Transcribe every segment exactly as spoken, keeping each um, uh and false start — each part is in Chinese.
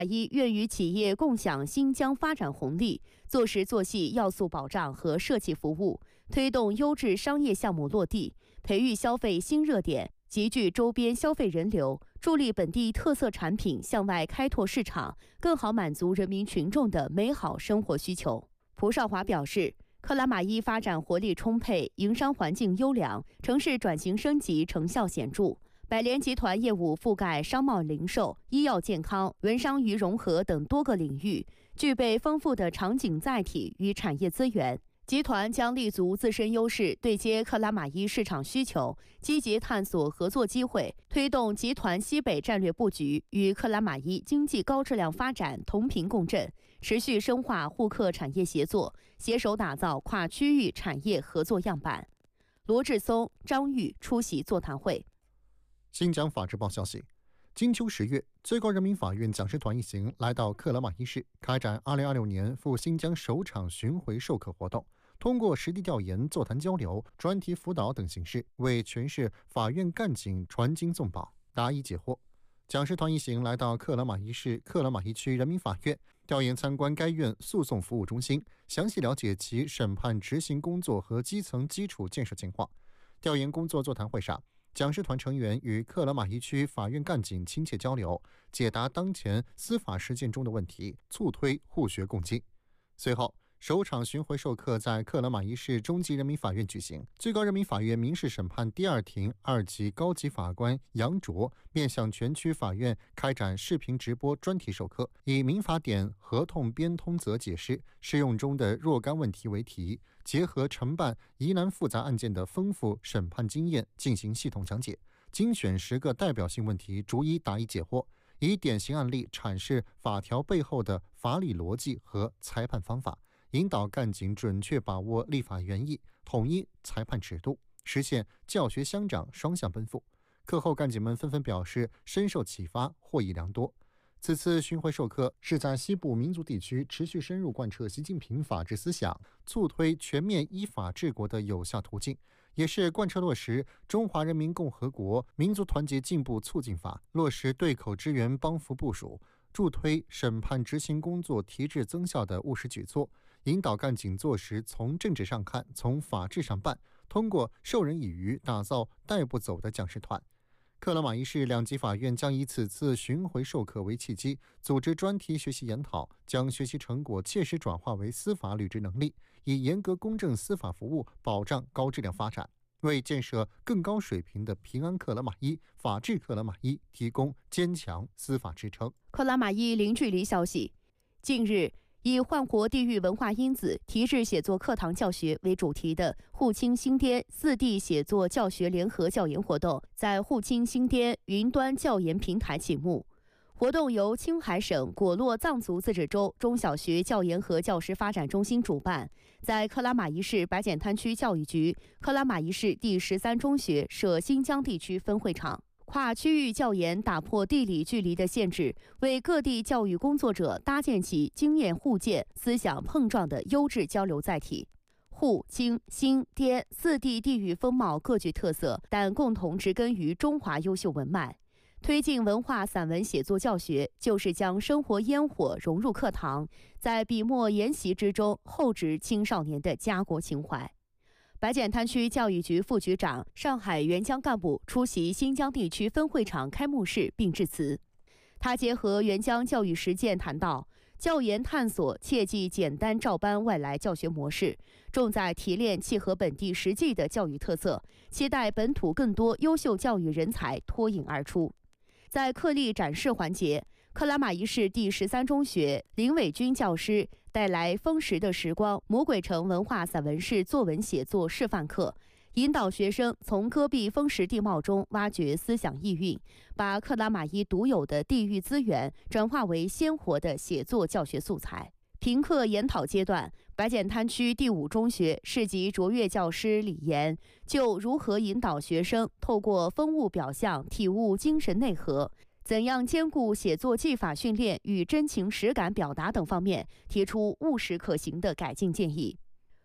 一愿与企业共享新疆发展红利，做实做细要素保障和社企服务，推动优质商业项目落地，培育消费新热点，集聚周边消费人流，助力本地特色产品向外开拓市场，更好满足人民群众的美好生活需求。蒲少华表示，克拉玛依发展活力充沛，营商环境优良，城市转型升级成效显著。百联集团业务覆盖商贸零售、医药健康、文商娱融合等多个领域，具备丰富的场景载体与产业资源。集团将立足自身优势，对接克拉玛依市场需求，积极探索合作机会，推动集团西北战略布局，与克拉玛依经济高质量发展同频共振，持续深化互客产业协作，携手打造跨区域产业合作样板。罗志松、张玉出席座谈会。 新疆法制报消息，金秋十月，最高人民法院讲师团一行来到克拉玛依市，开展二零二六年赴新疆首场巡回授课活动，通过实地调研、座谈交流、专题辅导等形式，为全市法院干警传经送宝、答疑解惑。讲师团一行来到克拉玛依市克拉玛依区人民法院，调研参观该院诉讼服务中心，详细了解其审判执行工作和基层基础建设情况。调研工作座谈会上，讲师团成员与克拉玛依区法院干警亲切交流，解答当前司法实践中的问题，促推互学共进。随后，首场巡回授课在克拉玛依市中级人民法院举行，最高人民法院民事审判第二庭二级高级法官杨卓面向全区法院开展视频直播专题授课，以民法典合同编通则解释适用中的若干问题为题，结合承办疑难复杂案件的丰富审判经验进行系统讲解，精选十个代表性问题逐一答疑解惑，以典型案例阐释法条背后的法理逻辑和裁判方法，引导干警准确把握立法原意，统一裁判尺度，实现教学相长、双向奔赴。课后，干警们纷纷表示深受启发，获益良多。此次巡回授课是在西部民族地区持续深入贯彻习近平法治思想，促推全面依法治国的有效途径，也是贯彻落实《中华人民共和国民族团结进步促进法》，落实对口支援帮扶部署，助推审判执行工作提质增效的务实举措，引导干警做实从政治上看、从法治上办，通过授人以渔，打造带不走的讲师团。克拉玛依市两级法院将以此次巡回授课为契机，组织专题学习研讨，将学习成果切实转化为司法履职能力，以严格公正司法服务保障高质量发展，为建设更高水平的平安克拉玛依、法治克拉玛依提供坚强司法支撑。 克拉玛依零距离消息，近日，以焕活地域文化因子、提质写作课堂教学为主题的沪青新滇四地写作教学联合教研活动在沪青新滇云端教研平台启幕。活动由青海省果洛藏族自治州中小学教研和教师发展中心主办，在克拉玛依市白碱滩区教育局克拉玛依市第十三中学设新疆地区分会场。跨区域教研打破地理距离的限制，为各地教育工作者搭建起经验互鉴、思想碰撞的优质交流载体。沪、青、新、滇四地地域风貌各具特色，但共同植根于中华优秀文脉。推进文化散文写作教学，就是将生活烟火融入课堂，在笔墨研习之中厚植青少年的家国情怀。白碱滩区教育局副局长、上海援疆干部出席新疆地区分会场开幕式并致辞。他结合援疆教育实践谈到，教研探索切忌简单照搬外来教学模式，重在提炼契合本地实际的教育特色，期待本土更多优秀教育人才脱颖而出。在课例展示环节，克拉玛依市第十三中学林伟军教师带来《风蚀的时光》魔鬼城文化散文式作文写作示范课，引导学生从戈壁风蚀地貌中挖掘思想意蕴，把克拉玛依独有的地域资源转化为鲜活的写作教学素材。评课研讨阶段，白碱滩区第五中学市级卓越教师李岩就如何引导学生透过风物表象体悟精神内核，怎样兼顾写作技法训练与真情实感表达等方面，提出务实可行的改进建议。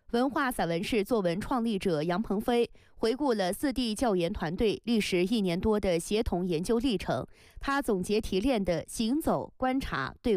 文化散文式作文创立者杨鹏飞回顾了四地教研团队历时一年多的协同研究历程。他总结提炼的行走、观察、对